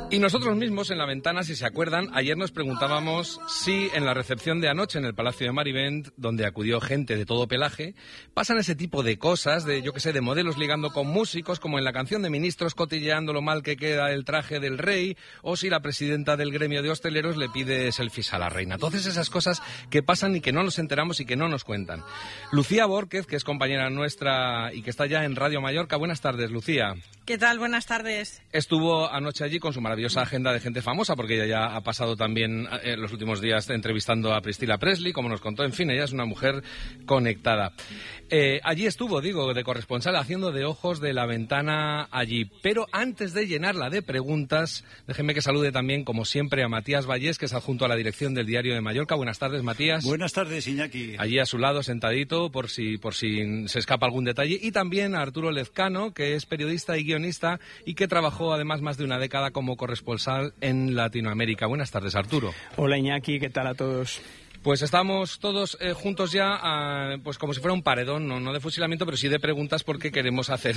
Y nosotros mismos en La Ventana, si se acuerdan, ayer nos preguntábamos si en la recepción de anoche en el Palacio de Marivent, donde acudió gente de todo pelaje, pasan ese tipo de cosas, de, yo qué sé, de modelos ligando con músicos, como en la canción de Ministros cotilleando lo mal que queda el traje del rey, o si la presidenta del gremio de hosteleros le pide selfies a la reina. Entonces esas cosas que pasan y que no nos enteramos y que no nos cuentan. Lucía Bórquez, que es compañera nuestra y que está ya en Radio Mallorca. Buenas tardes, Lucía. ¿Qué tal? Buenas tardes. Estuvo anoche allí con su maravillosa agenda de gente famosa, porque ella ya ha pasado también los últimos días entrevistando a Priscilla Presley, como nos contó. En fin, ella es una mujer conectada. Allí estuvo, digo, de corresponsal, haciendo de ojos de La Ventana allí. Pero antes de llenarla de preguntas, déjenme que salude también, como siempre, a Matías Vallés, que es adjunto a la dirección del Diario de Mallorca. Buenas tardes, Matías. Buenas tardes, Iñaki. Allí a su lado, sentadito, por si se escapa algún detalle. Y también a Arturo Lezcano, que es periodista y guionista y que trabajó además más de una década como corresponsal en Latinoamérica. Buenas tardes, Arturo. Hola, Iñaki, ¿qué tal a todos? Pues estamos todos juntos ya, pues como si fuera un paredón, no de fusilamiento, pero sí de preguntas, porque queremos hacer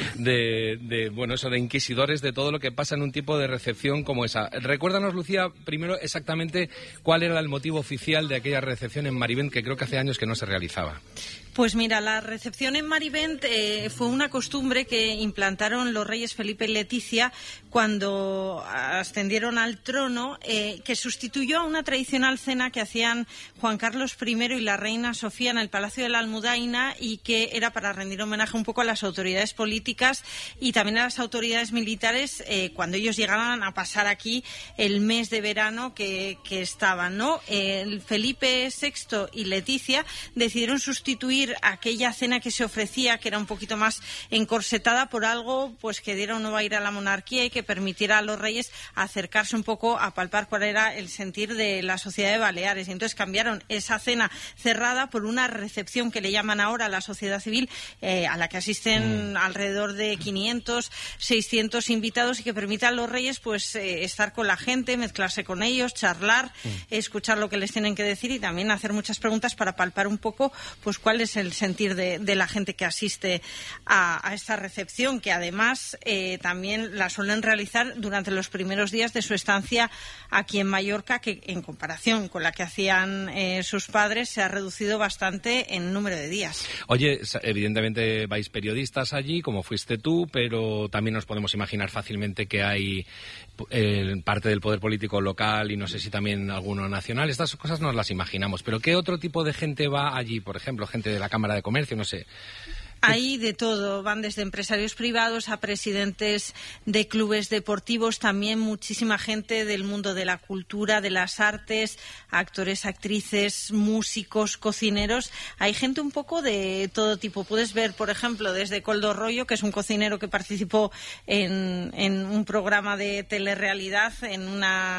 bueno, eso de inquisidores de todo lo que pasa en un tipo de recepción como esa. Recuérdanos, Lucía, primero exactamente cuál era el motivo oficial de aquella recepción en Marivent, que creo que hace años que no se realizaba. Pues mira, la recepción en Marivent fue una costumbre que implantaron los reyes Felipe y Leticia cuando ascendieron al trono, que sustituyó a una tradicional cena que hacían Juan Carlos I y la reina Sofía en el Palacio de la Almudaina, y que era para rendir homenaje un poco a las autoridades políticas y también a las autoridades militares cuando ellos llegaban a pasar aquí el mes de verano que estaban, ¿no? Felipe VI y Leticia decidieron sustituir aquella cena que se ofrecía, que era un poquito más encorsetada, por algo pues que diera un nuevo aire a la monarquía y que permitiera a los reyes acercarse un poco a palpar cuál era el sentir de la sociedad de Baleares. Y entonces cambiaron esa cena cerrada por una recepción que le llaman ahora la sociedad civil, a la que asisten alrededor de 500, 600 invitados, y que permite a los reyes pues estar con la gente, mezclarse con ellos, charlar, escuchar lo que les tienen que decir y también hacer muchas preguntas para palpar un poco pues cuál es el sentir de la gente que asiste a esta recepción, que además también la suelen realizar durante los primeros días de su estancia aquí en Mallorca, que en comparación con la que hacían sus padres se ha reducido bastante en número de días. Oye, evidentemente vais periodistas allí, como fuiste tú, pero también nos podemos imaginar fácilmente que hay parte del poder político local y no sé si también alguno nacional. Estas cosas nos las imaginamos, pero ¿qué otro tipo de gente va allí? Por ejemplo, gente de la Cámara de Comercio, no sé. Hay de todo, van desde empresarios privados a presidentes de clubes deportivos, también muchísima gente del mundo de la cultura, de las artes, actores, actrices, músicos, cocineros. Hay gente un poco de todo tipo. Puedes ver, por ejemplo, desde Coldo Rollo, que es un cocinero que participó en un programa de telerrealidad en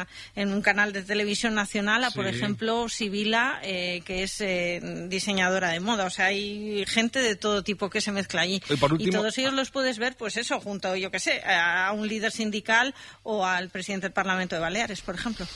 un canal de televisión nacional, a, por ejemplo, Sibila, que es diseñadora de moda. O sea, hay gente de todo tipo que se mezcla allí. Y todos ellos los puedes ver, pues eso, junto, yo qué sé, a un líder sindical o al presidente del Parlamento de Baleares, por ejemplo.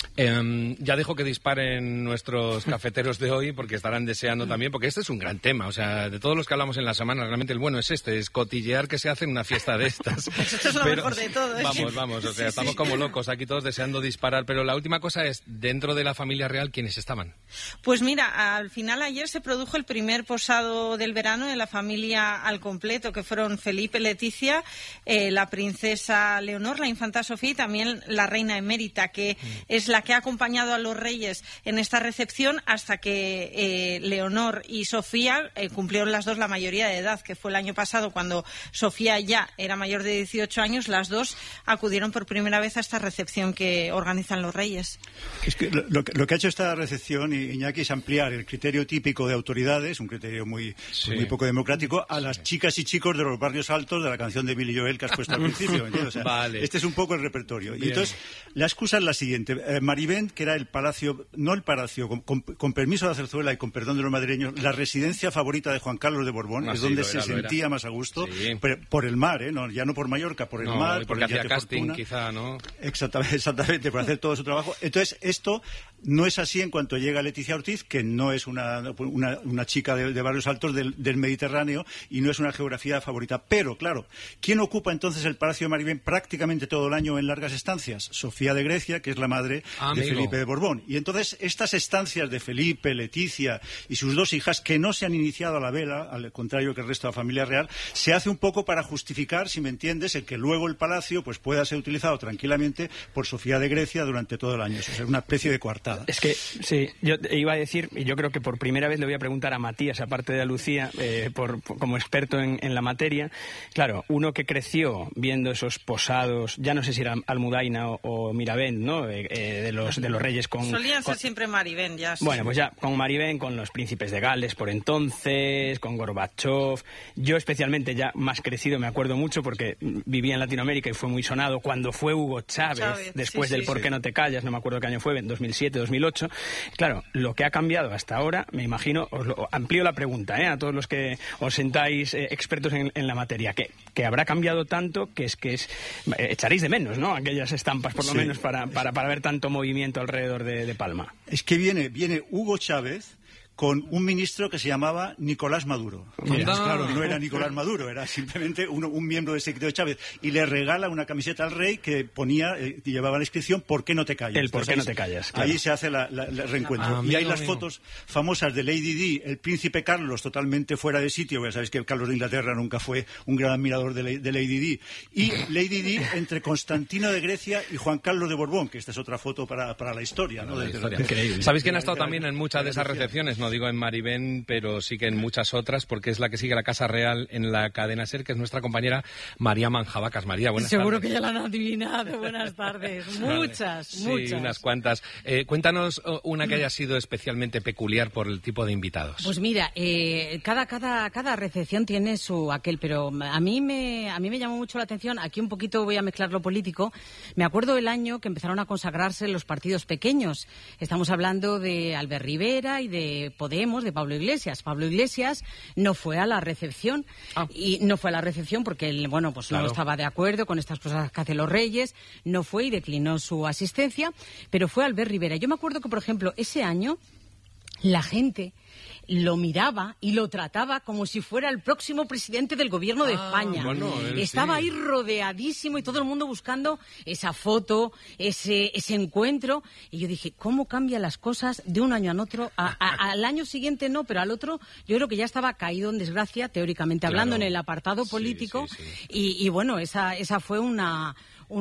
Ya dejo que disparen nuestros cafeteros de hoy, porque estarán deseando también, porque este es un gran tema. O sea, de todos los que hablamos en la semana, realmente el bueno es es cotillear que se hace en una fiesta de estas. Esto es lo mejor de todo. Vamos, o sea, estamos como locos aquí todos deseando disparar. Pero la última cosa es, dentro de la familia real, ¿quiénes estaban? Pues mira, al final ayer se produjo el primer posado del verano de la familia al completo, que fueron Felipe, Leticia, la princesa Leonor, la infanta Sofía y también la reina emérita, que es la que ha acompañado a los reyes en esta recepción hasta que Leonor y Sofía cumplieron las dos la mayoría de edad, que fue el año pasado, cuando Sofía ya era mayor de 18 años, las dos acudieron por primera vez a esta recepción que organizan los reyes. Es que lo que ha hecho esta recepción, Iñaki, es ampliar el criterio típico de autoridades, un criterio muy poco democrático, a las chicas y chicos de los barrios altos de la canción de Billy Joel que has puesto al principio. O sea, vale. Este es un poco el repertorio. Bien. Y entonces, la excusa es la siguiente. Marivent, que era el palacio, no el palacio, con permiso de la zarzuela y con perdón de los madrileños, la residencia favorita de Juan Carlos de Borbón, es donde se sentía más a gusto, por el mar, ya no por Mallorca, por el mar. Porque hacía casting, quizá, ¿no? Exactamente, por hacer todo su trabajo. Entonces, esto No es así en cuanto llega Leticia Ortiz, que no es una chica de barrios altos del Mediterráneo y no es una geografía favorita. Pero, claro, ¿quién ocupa entonces el Palacio de Maribén prácticamente todo el año en largas estancias? Sofía de Grecia, que es la madre de Felipe de Borbón. Y entonces estas estancias de Felipe, Leticia y sus dos hijas, que no se han iniciado a la vela, al contrario que el resto de la familia real, se hace un poco para justificar, si me entiendes, el que luego el palacio pues pueda ser utilizado tranquilamente por Sofía de Grecia durante todo el año. Eso es una especie de coartada. Es que, sí, yo iba a decir, y yo creo que por primera vez le voy a preguntar a Matías, aparte de a Lucía, como experto en la materia. Claro, uno que creció viendo esos posados, ya no sé si era Almudaina o Mirabent, ¿no? De los reyes con... Solían ser siempre Maribén, ya. Bueno, pues ya, con Maribén, con los príncipes de Gales por entonces, con Gorbachov. Yo especialmente, ya más crecido, me acuerdo mucho porque vivía en Latinoamérica y fue muy sonado cuando fue Hugo Chávez después del ¿Por qué no te callas? No me acuerdo qué año fue, en 2007, 2008. Claro, lo que ha cambiado hasta ahora, me imagino, amplío la pregunta a todos los que os sentáis expertos en la materia, que habrá cambiado tanto que echaréis de menos, ¿no? Aquellas estampas, por lo menos, para ver tanto movimiento alrededor de Palma. Es que viene Hugo Chávez con un ministro que se llamaba Nicolás Maduro. Claro, no era Nicolás Maduro, era simplemente un miembro del séquito de Chávez. Y le regala una camiseta al rey que llevaba la inscripción ¿Por qué no te callas? El ¿por qué no te callas? Claro. Ahí se hace el reencuentro. Y hay las fotos famosas de Lady Di, el príncipe Carlos totalmente fuera de sitio, ya sabéis que Carlos de Inglaterra nunca fue un gran admirador de Lady Di. Y Lady Di entre Constantino de Grecia y Juan Carlos de Borbón, que esta es otra foto para la historia, ¿no? Increíble. ¿Sabéis quién ha estado también en muchas de esas recepciones? No digo en Maribén, pero sí que en muchas otras, porque es la que sigue la Casa Real en la cadena SER, que es nuestra compañera María Manjabacas. María, buenas tardes. Seguro que ya la han adivinado. Buenas tardes. Muchas. Sí, unas cuantas. Cuéntanos una que haya sido especialmente peculiar por el tipo de invitados. Pues mira, cada recepción tiene su aquel, pero a mí me llamó mucho la atención. Aquí un poquito voy a mezclar lo político. Me acuerdo el año que empezaron a consagrarse los partidos pequeños. Estamos hablando de Albert Rivera y de Podemos, de Pablo Iglesias. Pablo Iglesias no fue a la recepción y no fue a la recepción porque él, no estaba de acuerdo con estas cosas que hacen los reyes, no fue y declinó su asistencia, pero fue Albert Rivera. Yo me acuerdo que, por ejemplo, ese año la gente lo miraba y lo trataba como si fuera el próximo presidente del gobierno de España. Estaba ahí rodeadísimo y todo el mundo buscando esa foto, ese encuentro. Y yo dije, ¿cómo cambian las cosas de un año a otro? Al año siguiente no, pero al otro yo creo que ya estaba caído en desgracia, teóricamente hablando, en el apartado político. Y bueno, esa fue una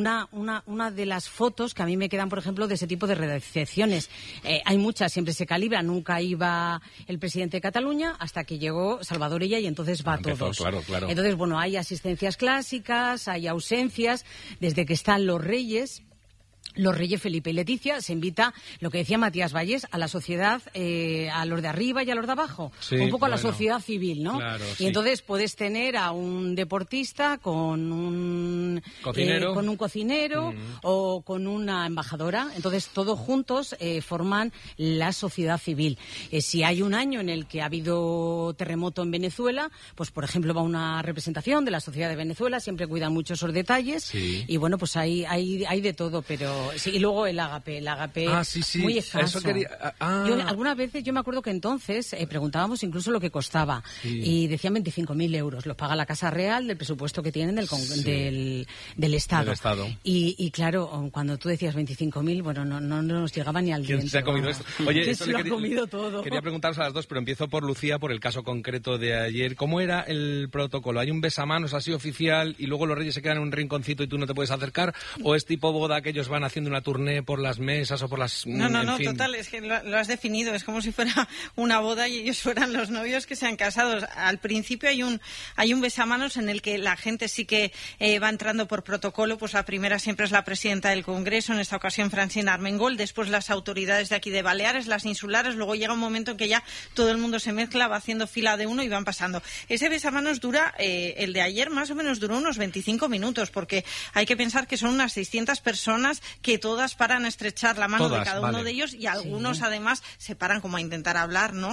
de las fotos que a mí me quedan, por ejemplo, de ese tipo de recepciones. Hay muchas, siempre se calibra, nunca iba el presidente de Cataluña hasta que llegó Salvador Illa y entonces va a todos. Claro. Entonces, hay asistencias clásicas, hay ausencias, desde que están los reyes Felipe y Leticia, se invita, lo que decía Matías Vallés, a la sociedad, a los de arriba y a los de abajo, un poco a la sociedad civil, ¿no? Claro, y entonces puedes tener a un deportista con un cocinero o con una embajadora, entonces todos juntos forman la sociedad civil. Si hay un año en el que ha habido terremoto en Venezuela, pues por ejemplo va una representación de la sociedad de Venezuela, siempre cuidan mucho esos detalles y bueno, pues hay de todo, pero sí, y luego el ágape muy escaso. Eso quería... Algunas veces yo me acuerdo que entonces preguntábamos incluso lo que costaba y decían 25.000 euros. Los paga la Casa Real del presupuesto que tienen del Estado. Y claro, cuando tú decías 25.000, bueno, no nos llegaba ni al diente. ¿Quién se ha comido esto? Oye, ¿Quién se lo ha comido todo? Quería preguntaros a las dos, pero empiezo por Lucía, por el caso concreto de ayer. ¿Cómo era el protocolo? ¿Hay un besamanos así oficial y luego los reyes se quedan en un rinconcito y tú no te puedes acercar? ¿O es tipo boda que ellos van haciendo una tournée por las mesas o por las... No, total, es que lo has definido, es como si fuera una boda y ellos fueran los novios que se han casado. Al principio hay un besamanos en el que la gente sí que va entrando por protocolo, pues la primera siempre es la presidenta del Congreso, en esta ocasión Francina Armengol, después las autoridades de aquí de Baleares, las insulares, luego llega un momento en que ya todo el mundo se mezcla, va haciendo fila de uno y van pasando. Ese besamanos dura, el de ayer más o menos duró unos 25 minutos, porque hay que pensar que son unas 600 personas que todas paran a estrechar la mano de cada uno de ellos, y algunos además se paran como a intentar hablar, ¿no?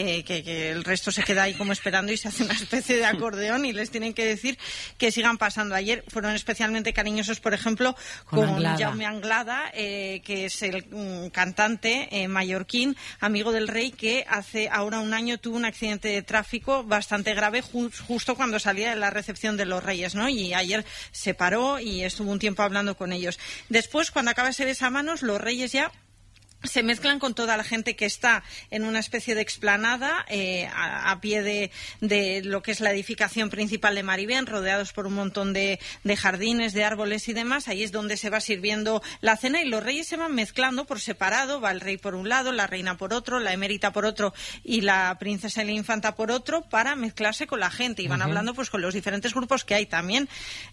Que el resto se queda ahí como esperando y se hace una especie de acordeón y les tienen que decir que sigan pasando. Ayer fueron especialmente cariñosos, por ejemplo, con Jaume Anglada, que es el cantante mallorquín, amigo del rey, que hace ahora un año tuvo un accidente de tráfico bastante grave justo cuando salía de la recepción de los reyes, ¿no? Y ayer se paró y estuvo un tiempo hablando con ellos. Después, cuando acaba ese besamanos, los reyes ya se mezclan con toda la gente que está en una especie de explanada a pie de lo que es la edificación principal de Marivent, rodeados por un montón de jardines, de árboles y demás. Ahí es donde se va sirviendo la cena y los reyes se van mezclando por separado. Va el rey por un lado, la reina por otro, la emérita por otro y la princesa y la infanta por otro, para mezclarse con la gente. Y van hablando pues con los diferentes grupos que hay también.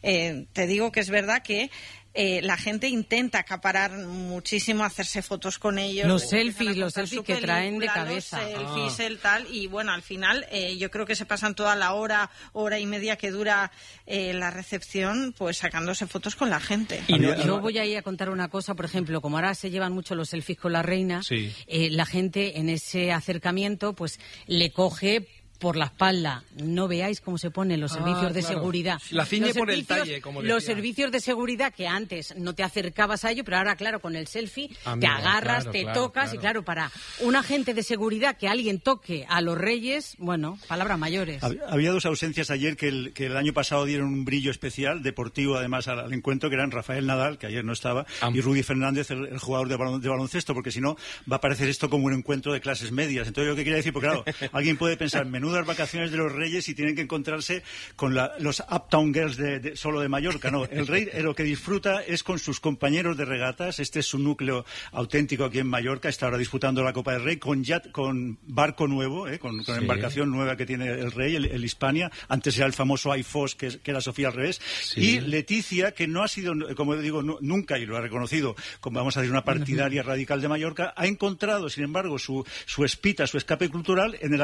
Te digo que es verdad que la gente intenta acaparar muchísimo, hacerse fotos con ellos. Los selfies que traen de cabeza. Los selfies, el tal, y bueno, al final yo creo que se pasan toda la hora y media que dura la recepción, pues sacándose fotos con la gente. Y yo voy a ir a contar una cosa, por ejemplo, como ahora se llevan mucho los selfies con la reina, la gente en ese acercamiento pues le coge por la espalda. No veáis cómo se ponen los servicios de seguridad. La ciñe por el talle, como decía. Los servicios de seguridad que antes no te acercabas a ello, pero ahora, claro, con el selfie te agarras, te tocas, y claro, para un agente de seguridad que alguien toque a los reyes, bueno, palabras mayores. Había dos ausencias ayer que el año pasado dieron un brillo especial, deportivo además al encuentro, que eran Rafael Nadal, que ayer no estaba, y Rudy Fernández, el jugador de baloncesto, porque si no va a parecer esto como un encuentro de clases medias. Entonces, yo lo que quería decir, porque claro, alguien puede pensar, menudas vacaciones de los reyes y tienen que encontrarse con los Uptown Girls solo de Mallorca. No, el rey lo que disfruta es con sus compañeros de regatas. Este es su núcleo auténtico aquí en Mallorca. Está ahora disputando la Copa del Rey con barco nuevo, con embarcación nueva que tiene el rey, el Hispania. Antes era el famoso iFos, que era Sofía al revés. Y Leticia, que no ha sido, como digo, nunca, y lo ha reconocido, como vamos a decir, una partidaria radical de Mallorca, ha encontrado, sin embargo, su espita, su escape cultural en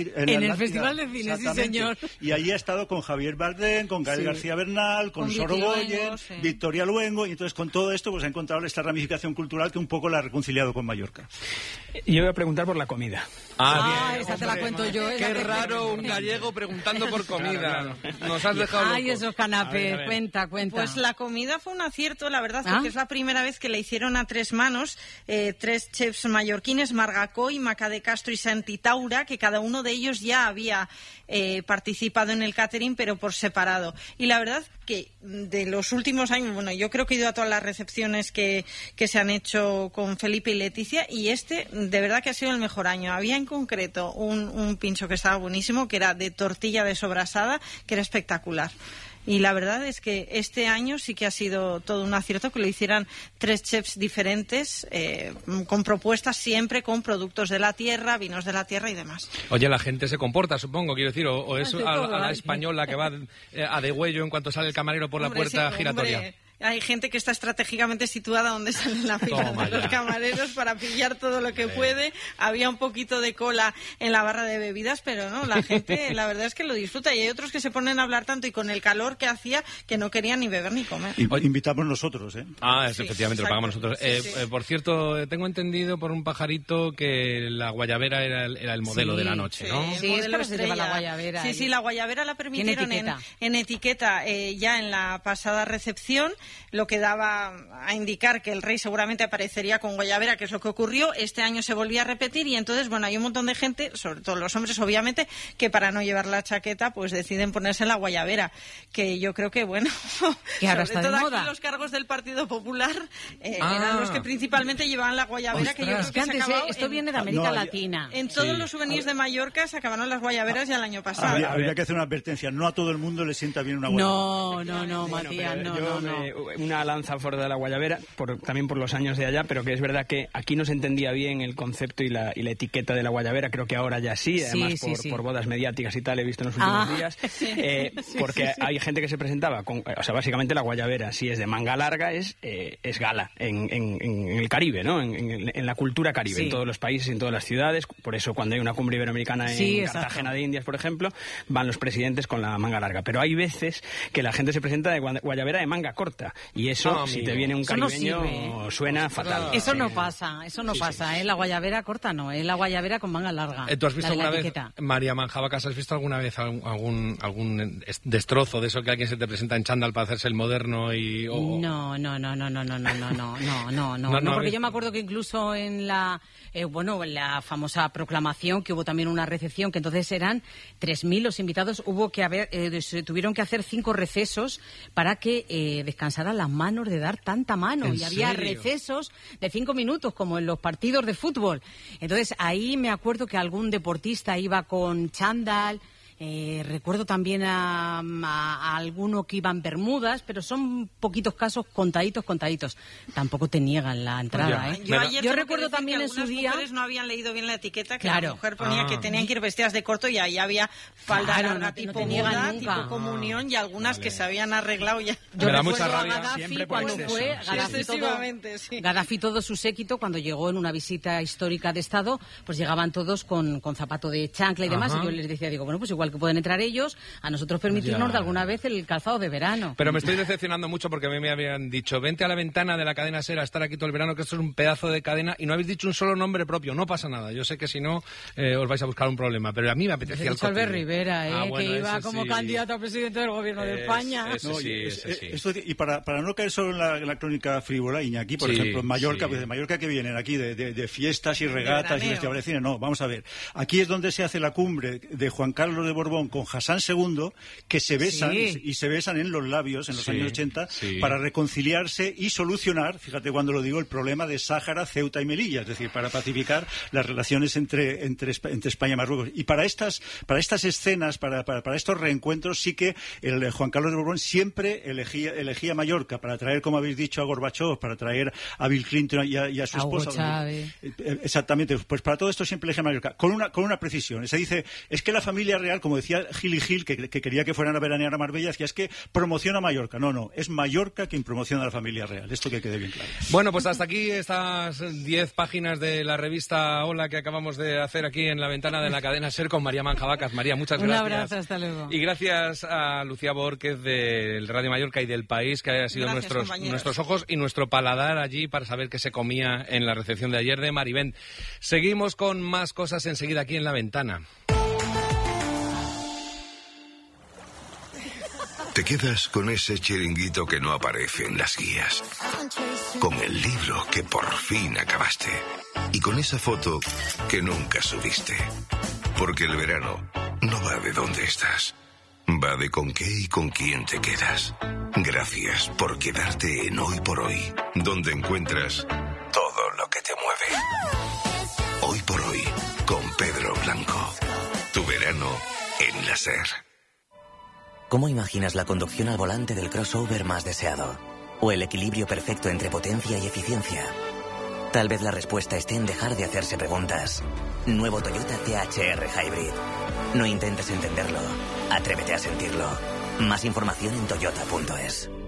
el Festival de Cine, sí, señor. Y allí ha estado con Javier Bardem, con Gael García Bernal, con Sorogoyen, Victoria Luengo, y entonces con todo esto pues ha encontrado esta ramificación cultural que un poco la ha reconciliado con Mallorca. Yo voy a preguntar por la comida. Bien, esa te la cuento yo. Qué raro un gallego preguntando por comida. Nos has dejado locos. Ay, esos canapés, cuenta. Pues la comida fue un acierto, la verdad, porque es la primera vez que la hicieron a tres manos, tres chefs mallorquines, Marga Coy, Maca de Castro y Santi Taura, que cada uno de ellos ya había participado en el catering, pero por separado. Y la verdad que de los últimos años, bueno, yo creo que he ido a todas las recepciones que se han hecho con Felipe y Leticia, y este de verdad que ha sido el mejor año. Había en concreto un pincho que estaba buenísimo, que era de tortilla de sobrasada, que era espectacular. Y la verdad es que este año sí que ha sido todo un acierto que lo hicieran tres chefs diferentes, con propuestas siempre con productos de la tierra, vinos de la tierra y demás. Oye, la gente se comporta, supongo, quiero decir, o es a la española que va a degüello en cuanto sale el camarero por la puerta giratoria. Hay gente que está estratégicamente situada donde sale la fila de los camareros para pillar todo lo que puede. Había un poquito de cola en la barra de bebidas, pero no, la gente la verdad es que lo disfruta. Y hay otros que se ponen a hablar tanto y con el calor que hacía que no querían ni beber ni comer. Y invitamos nosotros, ¿eh? Efectivamente, lo pagamos nosotros. Por cierto, tengo entendido por un pajarito que la guayabera era el modelo de la noche, ¿no? Sí, es para se lleva la guayabera. Sí, la guayabera la permitieron en etiqueta ya en la pasada recepción, lo que daba a indicar que el rey seguramente aparecería con guayabera, que es lo que ocurrió. Este año se volvía a repetir y entonces, bueno, hay un montón de gente, sobre todo los hombres, obviamente, que para no llevar la chaqueta, pues deciden ponerse la guayabera, que yo creo que, bueno, que ahora sobre está todo de moda. Aquí los cargos del Partido Popular eran los que principalmente llevaban la guayabera, que yo creo que antes, se acabó esto viene de América Latina. En todos los souvenirs de Mallorca se acabaron las guayaberas ya el año pasado. Habría que hacer una advertencia, no a todo el mundo le sienta bien una guayabera. No, Matías, no. Una lanza fuera de la guayabera, también por los años de allá, pero que es verdad que aquí no se entendía bien el concepto y la etiqueta de la guayabera. Creo que ahora ya sí, además por bodas mediáticas y tal, he visto en los últimos días, porque hay gente que se presentaba con, o sea, básicamente la guayabera, si es de manga larga, es gala en el Caribe, ¿no? En la cultura caribe, en todos los países, en todas las ciudades. Por eso cuando hay una cumbre iberoamericana en Cartagena de Indias, por ejemplo, van los presidentes con la manga larga. Pero hay veces que la gente se presenta de guayabera de manga corta. guayabera. Y eso, si te viene un caribeño, suena fatal. Eso no pasa, La guayabera corta no, es la guayabera con manga larga. ¿Tú has visto alguna vez, María Manjabacas, has visto alguna vez algún destrozo de eso que alguien se te presenta en chándal para hacerse el moderno y... No, porque yo me acuerdo que incluso en la famosa proclamación, que hubo también una recepción, que entonces eran 3.000 los invitados, se tuvieron que hacer 5 recesos para que descansaran las manos de dar tanta mano. Y había recesos de 5 minutos, como en los partidos de fútbol. Entonces ahí me acuerdo que algún deportista iba con chándal. Recuerdo también a alguno que iba en bermudas, pero son poquitos casos, contaditos. Tampoco te niegan la entrada, ¿eh? Yo recuerdo también en su día... mujeres no habían leído bien la etiqueta, que la mujer ponía que tenían que ir vestidas de corto y ahí había falda larga, tipo boda, tipo comunión, y algunas que se habían arreglado ya. Yo me da mucha rabia. Gaddafi, cuando fue Gaddafi, todo su séquito, cuando llegó en una visita histórica de Estado, pues llegaban todos con zapato de chancla y demás, y yo les decía, bueno, pues igual que pueden entrar ellos, a nosotros permitirnos de alguna vez el calzado de verano. Pero me estoy decepcionando mucho porque a mí me habían dicho, vente a la ventana de la cadena SER a estar aquí todo el verano, que esto es un pedazo de cadena, y no habéis dicho un solo nombre propio. No pasa nada, yo sé que si no os vais a buscar un problema, pero a mí me apetecía el cotillo. Albert Rivera, que iba como candidato a presidente del gobierno de España. Y para no caer solo en la crónica frívola, Iñaki, por ejemplo, Mallorca, pues de Mallorca que vienen aquí de fiestas y regatas y festivales de cine, no, vamos a ver. Aquí es donde se hace la cumbre de Juan Carlos de Borbón con Hassan II, que se besan y se besan en los labios en los años 80 para reconciliarse y solucionar, fíjate cuando lo digo, el problema de Sáhara, Ceuta y Melilla, es decir, para pacificar las relaciones entre España y Marruecos. Y para estas escenas, para estos reencuentros, sí que el Juan Carlos de Borbón siempre elegía Mallorca para traer, como habéis dicho, a Gorbachov, para traer a Bill Clinton y a su esposa. Exactamente, pues para todo esto siempre elegía Mallorca, con una precisión. Se dice, es que la familia real, como decía Gil y Gil, que quería que fueran a veranear a Marbella, decía, es que promociona Mallorca. No, es Mallorca quien promociona a la familia real. Esto que quede bien claro. Bueno, pues hasta aquí estas 10 páginas de la revista Hola que acabamos de hacer aquí en la ventana de la cadena SER con María Manjabacas. María, muchas gracias. Un abrazo, hasta luego. Y gracias a Lucía Borquez del Radio Mallorca y del País, que ha sido nuestros ojos y nuestro paladar allí para saber qué se comía en la recepción de ayer de Maribén. Seguimos con más cosas enseguida aquí en la ventana. Te quedas con ese chiringuito que no aparece en las guías, con el libro que por fin acabaste y con esa foto que nunca subiste. Porque el verano no va de dónde estás, va de con qué y con quién te quedas. Gracias por quedarte en Hoy por Hoy, donde encuentras todo lo que te mueve. Hoy por Hoy, con Pedro Blanco. Tu verano en la SER. ¿Cómo imaginas la conducción al volante del crossover más deseado? ¿O el equilibrio perfecto entre potencia y eficiencia? Tal vez la respuesta esté en dejar de hacerse preguntas. Nuevo Toyota CHR Hybrid. No intentes entenderlo. Atrévete a sentirlo. Más información en toyota.es.